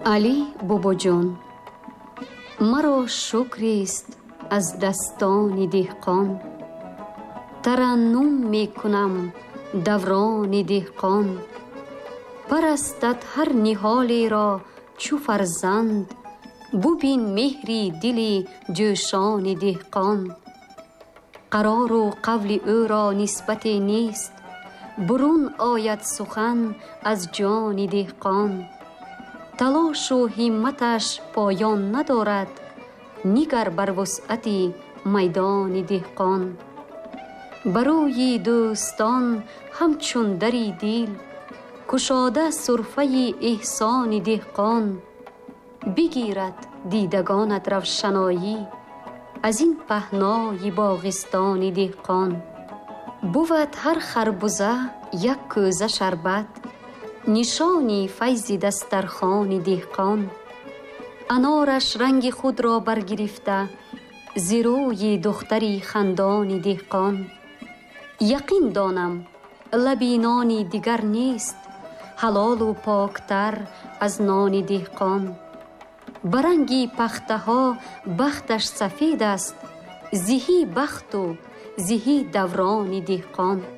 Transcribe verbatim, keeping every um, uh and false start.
علی باباجان، مرا شکریست از دستان دهقان. ترنم می کنم دوران دهقان. پرستد هر نهالی را چو فرزند. ببین مهری دل جوشان دهقان. قرار و قول او را نسبت نیست. برون آید سخن از جان دهقان. تلاش و همتش پایان ندارد. نگر بر وسعت میدان دهقان. برای دوستان همچون دری دل، کشاده سرفه احسان دهقان. بگیرد دیدگانت روشنایی از این پهنای باغستان دهقان. بود هر خربزه یک کوزه شربت، نشانی فیض دسترخوان دهقان. انارش رنگ خود را برگرفته ز روی دختری خندان دهقان. یقین دانم لب نانی دیگر نیست حلال و پاکتر از نان دهقان. برنگی پخته ها بختش سفید است، زهی بخت و زهی دوران دهقان.